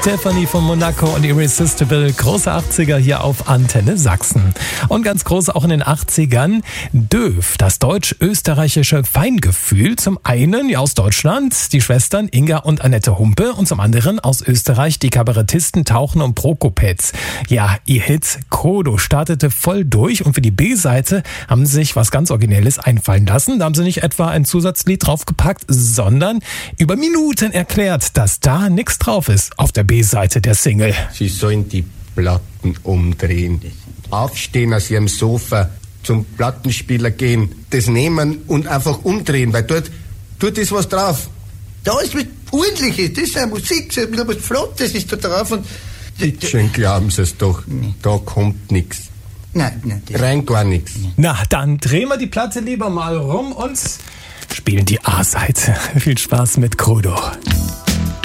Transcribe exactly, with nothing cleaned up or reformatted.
Stephanie von Monaco und Irresistible, große achtziger hier auf Antenne Sachsen. Und ganz groß auch in den achtzigern, Döv, das deutsch-österreichische Feingefühl. Zum einen ja aus Deutschland, die Schwestern Inga und Annette Humpe, und zum anderen aus Österreich die Kabarettisten Tauchen und Prokopetz. Ja, ihr Hit Kodo startete voll durch und für die B-Seite haben sie sich was ganz Originelles einfallen lassen. Da haben sie nicht etwa ein Zusatzlied draufgepackt, sondern über Minuten erklärt, dass da nichts drauf ist auf der B-Seite der Single. Sie sollen die Platten umdrehen. Aufstehen aus ihrem Sofa, zum Plattenspieler gehen, das nehmen und einfach umdrehen, weil dort, dort ist was drauf. Da ist was Ordentliches, das ist eine Musik, so ein bisschen was Flottes ist da drauf. Und Bitte schön, glauben Sie es doch, nee. Da kommt nichts. Nein, nein. Rein gar nichts. Na, dann drehen wir die Platte lieber mal rum und spielen die A-Seite. Viel Spaß mit Kodo.